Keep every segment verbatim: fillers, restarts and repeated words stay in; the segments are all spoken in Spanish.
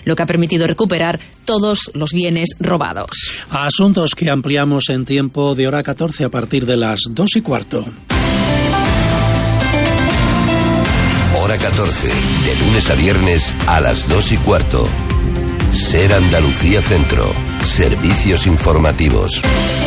lo que ha permitido recuperar todos los bienes robados. Asuntos que ampliamos en tiempo de hora catorce a partir de las dos y cuarto. Hora catorce, de lunes a viernes a las dos y cuarto. Ser Andalucía Centro. Servicios informativos.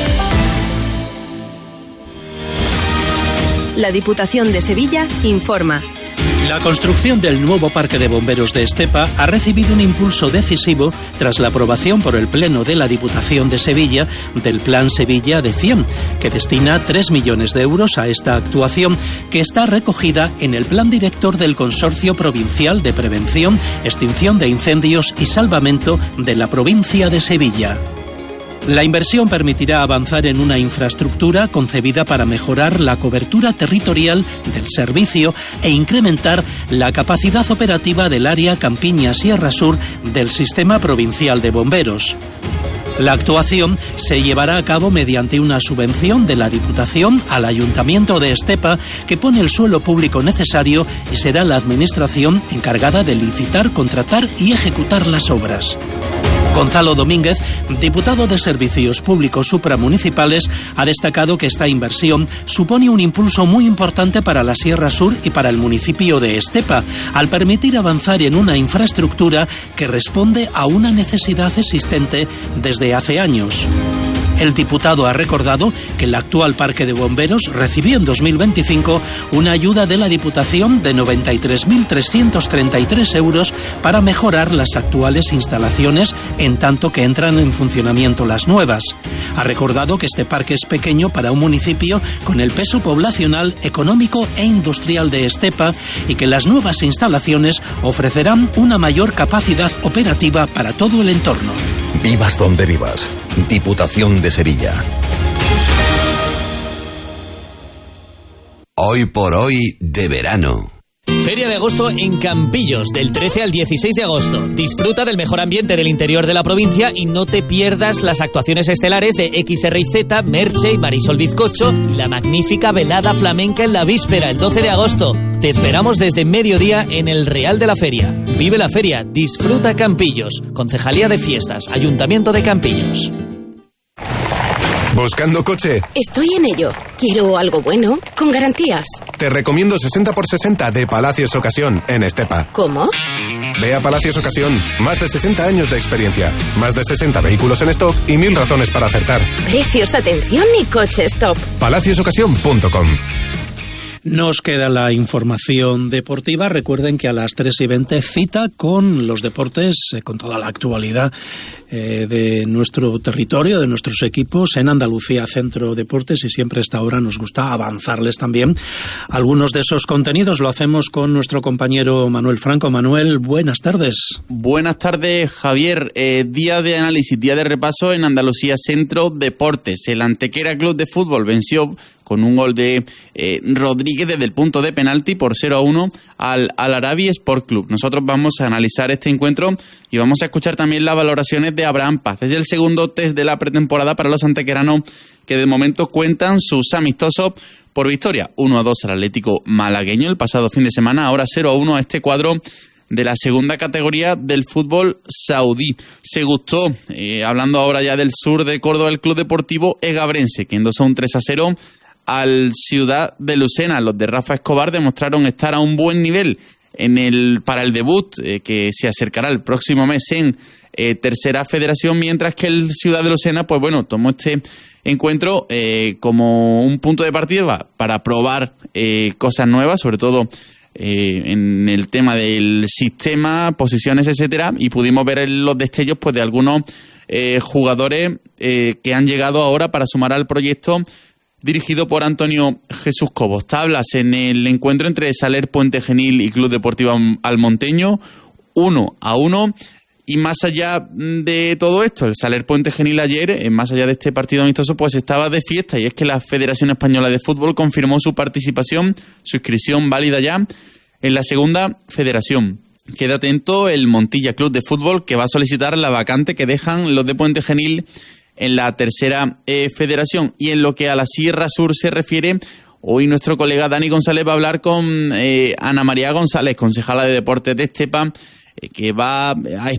La Diputación de Sevilla informa. La construcción del nuevo Parque de Bomberos de Estepa ha recibido un impulso decisivo tras la aprobación por el Pleno de la Diputación de Sevilla del Plan Sevilla de cien, que destina tres millones de euros a esta actuación, que está recogida en el Plan Director del Consorcio Provincial de Prevención, Extinción de Incendios y Salvamento de la provincia de Sevilla. La inversión permitirá avanzar en una infraestructura concebida para mejorar la cobertura territorial del servicio e incrementar la capacidad operativa del área Campiña-Sierra Sur del Sistema Provincial de Bomberos. La actuación se llevará a cabo mediante una subvención de la Diputación al Ayuntamiento de Estepa, que pone el suelo público necesario y será la Administración encargada de licitar, contratar y ejecutar las obras. Gonzalo Domínguez, diputado de Servicios Públicos Supramunicipales, ha destacado que esta inversión supone un impulso muy importante para la Sierra Sur y para el municipio de Estepa, al permitir avanzar en una infraestructura que responde a una necesidad existente desde hace años. El diputado ha recordado que el actual Parque de Bomberos recibió en dos mil veinticinco una ayuda de la Diputación de noventa y tres mil trescientos treinta y tres euros para mejorar las actuales instalaciones en tanto que entran en funcionamiento las nuevas. Ha recordado que este parque es pequeño para un municipio con el peso poblacional, económico e industrial de Estepa y que las nuevas instalaciones ofrecerán una mayor capacidad operativa para todo el entorno. Vivas donde vivas. Diputación de Sevilla. Hoy por hoy de verano. Feria de agosto en Campillos, del trece al dieciséis de agosto. Disfruta del mejor ambiente del interior de la provincia y no te pierdas las actuaciones estelares de X R Z, Merche y Marisol Bizcocho y la magnífica velada flamenca en la víspera, el doce de agosto. Te esperamos desde mediodía en el Real de la Feria. Vive la feria, disfruta Campillos. Concejalía de Fiestas, Ayuntamiento de Campillos. ¿Buscando coche? Estoy en ello. Quiero algo bueno, con garantías. Te recomiendo sesenta por sesenta de Palacios Ocasión, en Estepa. ¿Cómo? Ve a Palacios Ocasión. Más de sesenta años de experiencia. Más de sesenta vehículos en stock y mil razones para acertar. Precios, atención y coche stop. palacios ocasión punto com. Nos queda la información deportiva. Recuerden que a las tres y veinte cita con los deportes, eh, con toda la actualidad eh, de nuestro territorio, de nuestros equipos en Andalucía Centro Deportes, y siempre a esta hora nos gusta avanzarles también algunos de esos contenidos. Lo hacemos con nuestro compañero Manuel Franco. Manuel, buenas tardes. Buenas tardes, Javier. Eh, día de análisis, día de repaso en Andalucía Centro Deportes. El Antequera Club de Fútbol venció con un gol de eh, Rodríguez desde el punto de penalti por cero a uno al, al Arabi Sport Club. Nosotros vamos a analizar este encuentro y vamos a escuchar también las valoraciones de Abraham Paz. Es el segundo test de la pretemporada para los antequeranos, que de momento cuentan sus amistosos por victoria. uno a dos al Atlético malagueño el pasado fin de semana, ahora cero a uno a este cuadro de la segunda categoría del fútbol saudí. Se gustó, eh, hablando ahora ya del sur de Córdoba, el Club Deportivo Egabrense, que endosó un tres a cero al Ciudad de Lucena. Los de Rafa Escobar demostraron estar a un buen nivel en el para el debut eh, que se acercará el próximo mes en eh, Tercera Federación, mientras que el Ciudad de Lucena, pues bueno, tomó este encuentro eh, como un punto de partida para probar eh, cosas nuevas, sobre todo eh, en el tema del sistema, posiciones, etcétera, y pudimos ver los destellos pues de algunos eh, jugadores eh, que han llegado ahora para sumar al proyecto dirigido por Antonio Jesús Cobos. Tablas en el encuentro entre Saler Puente Genil y Club Deportivo Almonteño, uno a uno. Y más allá de todo esto, el Saler Puente Genil ayer, más allá de este partido amistoso, pues estaba de fiesta, y es que la Federación Española de Fútbol confirmó su participación, su inscripción válida ya en la segunda federación. Queda atento el Montilla Club de Fútbol, que va a solicitar la vacante que dejan los de Puente Genil en la tercera eh, federación. Y en lo que a la Sierra Sur se refiere, hoy nuestro colega Dani González va a hablar con eh, Ana María González, concejala de Deportes de Estepa, eh, que va a